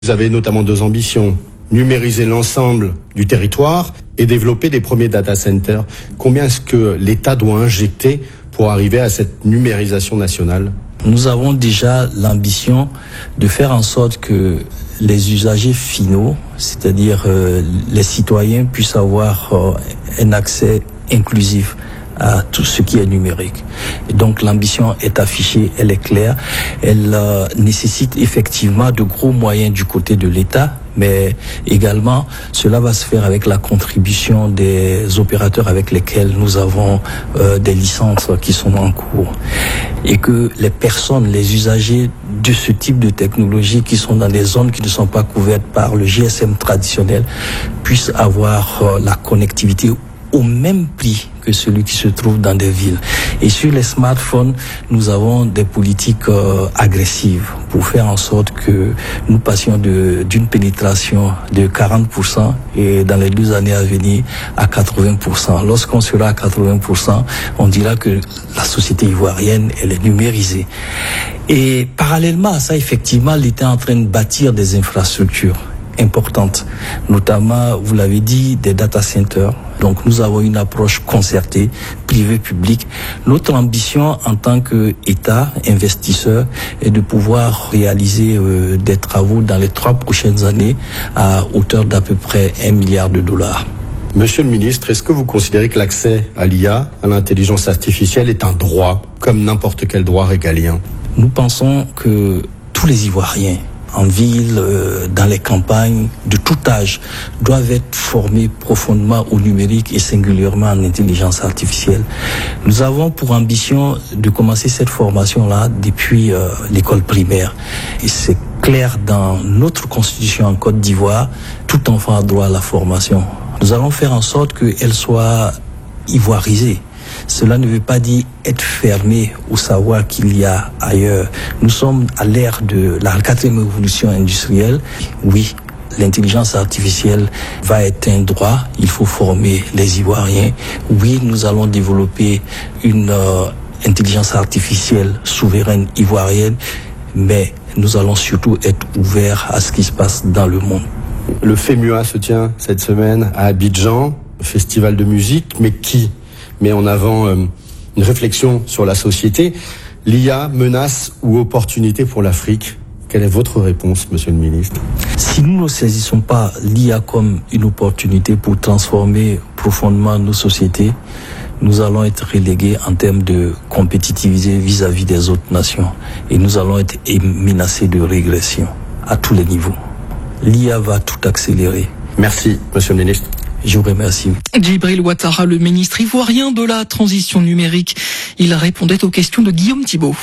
Vous avez notamment 2 ambitions. Numériser l'ensemble du territoire et développer des premiers data centers. Combien est-ce que l'État doit injecter pour arriver à cette numérisation nationale ? Nous avons déjà l'ambition de faire en sorte que les usagers finaux, c'est-à-dire les citoyens, puissent avoir un accès inclusif à tout ce qui est numérique. Et donc l'ambition est affichée, elle est claire, elle nécessite effectivement de gros moyens du côté de l'État, mais également cela va se faire avec la contribution des opérateurs avec lesquels nous avons des licences qui sont en cours. Et que les personnes, les usagers de ce type de technologie qui sont dans des zones qui ne sont pas couvertes par le GSM traditionnel puissent avoir la connectivité au même prix que celui qui se trouve dans des villes. Et sur les smartphones, nous avons des politiques agressives pour faire en sorte que nous passions d'une pénétration de 40% et dans les 2 années à venir à 80%. Lorsqu'on sera à 80%, on dira que la société ivoirienne, elle est numérisée. Et parallèlement à ça, effectivement, l'État est en train de bâtir des infrastructures importantes, notamment, vous l'avez dit, des data centers. Donc nous avons une approche concertée, privé-public. Notre ambition en tant qu'État, investisseur, est de pouvoir réaliser des travaux dans les 3 prochaines années à hauteur d'à peu près $1 milliard. Monsieur le ministre, est-ce que vous considérez que l'accès à l'IA, à l'intelligence artificielle, est un droit, comme n'importe quel droit régalien ? Nous pensons que tous les Ivoiriens, en ville, dans les campagnes, de tout âge, doivent être formés profondément au numérique et singulièrement en intelligence artificielle. Nous avons pour ambition de commencer cette formation-là depuis l'école primaire. Et c'est clair dans notre constitution en Côte d'Ivoire, tout enfant a droit à la formation. Nous allons faire en sorte qu'elle soit ivoirisée. Cela ne veut pas dire être fermé au savoir qu'il y a ailleurs. Nous sommes à l'ère de la 4e révolution industrielle. Oui, l'intelligence artificielle va être un droit. Il faut former les Ivoiriens. Oui, nous allons développer une intelligence artificielle souveraine ivoirienne, mais nous allons surtout être ouverts à ce qui se passe dans le monde. Le FEMUA se tient cette semaine à Abidjan, festival de musique, mais qui met en avant une réflexion sur la société. L'IA, menace ou opportunité pour l'Afrique ? Quelle est votre réponse, monsieur le ministre ? Si nous ne saisissons pas l'IA comme une opportunité pour transformer profondément nos sociétés, nous allons être relégués en termes de compétitivité vis-à-vis des autres nations. Et nous allons être menacés de régression à tous les niveaux. L'IA va tout accélérer. Merci, monsieur le ministre. Je vous remercie. Djibril Ouattara, le ministre ivoirien de la transition numérique. Il répondait aux questions de Guillaume Thibault.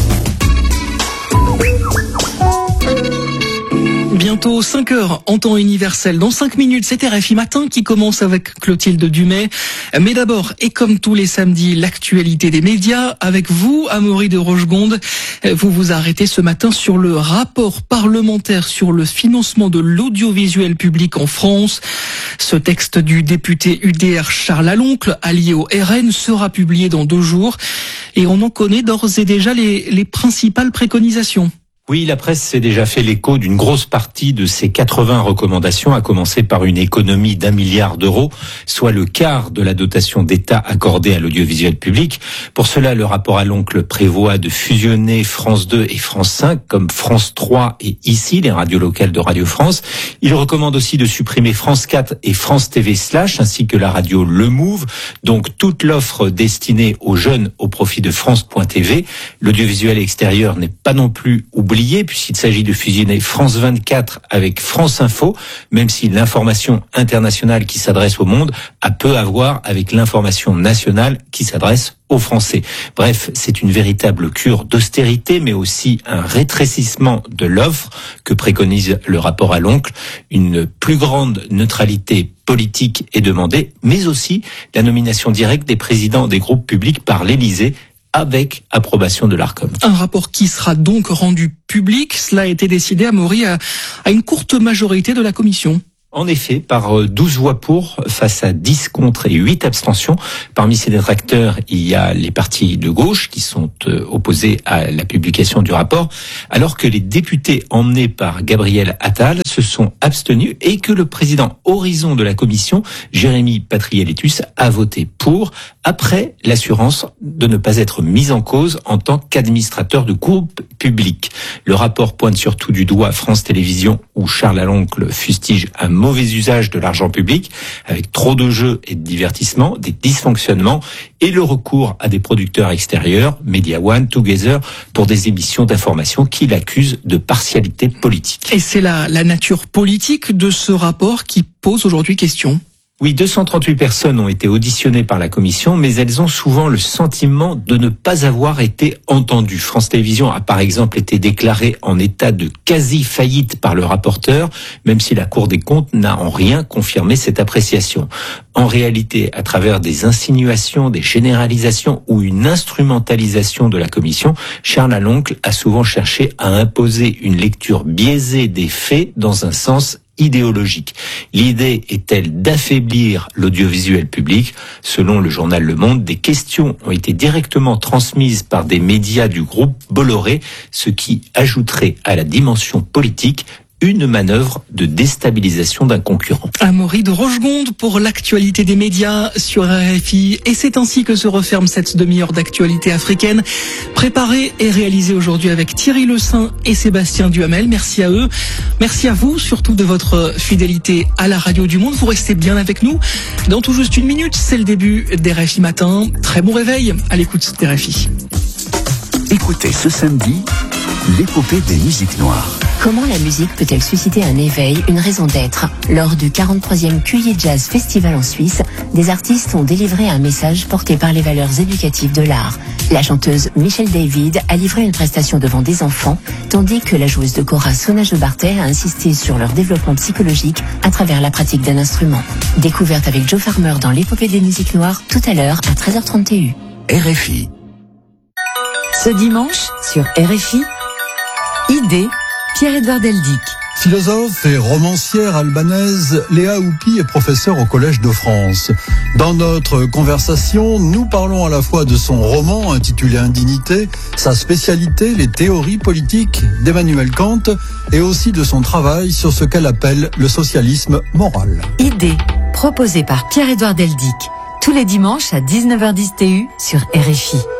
Bientôt 5h en temps universel. Dans 5 minutes, c'est RFI Matin qui commence avec Clotilde Dumais. Mais d'abord, et comme tous les samedis, l'actualité des médias. Avec vous, Amaury de Rochegonde, vous vous arrêtez ce matin sur le rapport parlementaire sur le financement de l'audiovisuel public en France. Ce texte du député UDR Charles Aloncle, allié au RN, sera publié dans 2 jours. Et on en connaît d'ores et déjà les principales préconisations. Oui, la presse s'est déjà fait l'écho d'une grosse partie de ces 80 recommandations, à commencer par une économie d'1 milliard d'euros, soit le quart de la dotation d'État accordée à l'audiovisuel public. Pour cela, le rapport Aloncle prévoit de fusionner France 2 et France 5, comme France 3 et ici, les radios locales de Radio France. Il recommande aussi de supprimer France 4 et France TV Slash, ainsi que la radio Le Move, donc toute l'offre destinée aux jeunes au profit de France.tv. L'audiovisuel extérieur n'est pas non plus oublié, puisqu'il s'agit de fusionner France 24 avec France Info, même si l'information internationale qui s'adresse au monde a peu à voir avec l'information nationale qui s'adresse aux Français. Bref, c'est une véritable cure d'austérité, mais aussi un rétrécissement de l'offre que préconise le rapport Aloncle. Une plus grande neutralité politique est demandée, mais aussi la nomination directe des présidents des groupes publics par l'Élysée, avec approbation de l'Arcom. Un rapport qui sera donc rendu public. Cela a été décidé, Amaury, à une courte majorité de la commission. En effet, par 12 voix pour, face à 10 contre et 8 abstentions. Parmi ces détracteurs, il y a les partis de gauche qui sont opposés à la publication du rapport, alors que les députés emmenés par Gabriel Attal se sont abstenus et que le président horizon de la commission, Jérémy Patrielletus, a voté pour, après l'assurance de ne pas être mis en cause en tant qu'administrateur de groupe public. Le rapport pointe surtout du doigt France Télévisions, où Charles Aloncle fustige un mauvais usage de l'argent public, avec trop de jeux et de divertissements, des dysfonctionnements et le recours à des producteurs extérieurs, Media One, Together, pour des émissions d'information qu'il accuse de partialité politique. Et c'est la nature politique de ce rapport qui pose aujourd'hui question. Oui, 238 personnes ont été auditionnées par la commission, mais elles ont souvent le sentiment de ne pas avoir été entendues. France Télévisions a par exemple été déclarée en état de quasi-faillite par le rapporteur, même si la Cour des comptes n'a en rien confirmé cette appréciation. En réalité, à travers des insinuations, des généralisations ou une instrumentalisation de la commission, Charles Aloncle a souvent cherché à imposer une lecture biaisée des faits dans un sens idéologique. L'idée est-elle d'affaiblir l'audiovisuel public? Selon le journal Le Monde, des questions ont été directement transmises par des médias du groupe Bolloré, ce qui ajouterait à la dimension politique une manœuvre de déstabilisation d'un concurrent. Amaury de Rochegonde pour l'actualité des médias sur RFI. Et c'est ainsi que se referme cette demi-heure d'actualité africaine, préparée et réalisée aujourd'hui avec Thierry Le Saint et Sébastien Duhamel. Merci à eux. Merci à vous, surtout de votre fidélité à la radio du monde. Vous restez bien avec nous. Dans tout juste une minute, c'est le début d'RFI Matin. Très bon réveil à l'écoute d'RFI. Écoutez ce samedi, l'épopée des musiques noires. Comment la musique peut-elle susciter un éveil, une raison d'être? Lors du 43e QI Jazz Festival en Suisse, des artistes ont délivré un message porté par les valeurs éducatives de l'art. La chanteuse Michelle David a livré une prestation devant des enfants, tandis que la joueuse de kora Sona Jobartet a insisté sur leur développement psychologique à travers la pratique d'un instrument. Découverte avec Joe Farmer dans l'épopée des musiques noires tout à l'heure à 13h30 TU. RFI. Ce dimanche, sur RFI, Idée, Pierre-Edouard Deldic. Philosophe et romancière albanaise, Léa Houpi est professeure au Collège de France. Dans notre conversation, nous parlons à la fois de son roman intitulé Indignité, sa spécialité, les théories politiques d'Emmanuel Kant, et aussi de son travail sur ce qu'elle appelle le socialisme moral. Idée, proposée par Pierre-Edouard Deldic, tous les dimanches à 19h10 TU sur RFI.